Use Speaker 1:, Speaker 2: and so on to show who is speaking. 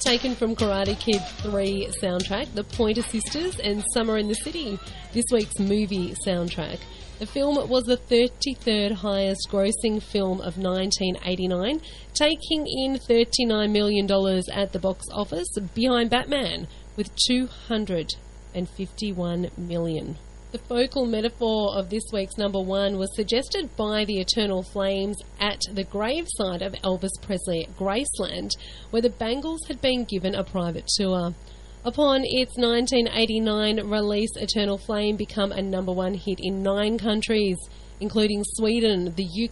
Speaker 1: Taken from Karate Kid 3 soundtrack, The Pointer Sisters and Summer in the City, this week's movie soundtrack. The film was the 33rd highest grossing film of 1989, taking in $39 million at the box office, behind Batman with $251 million. The focal metaphor of this week's number one was suggested by the eternal flames at the gravesite of Elvis Presley at Graceland, where the Bangles had been given a private tour. Upon its 1989 release, Eternal Flame became a number one hit in 9 countries, including Sweden, the UK,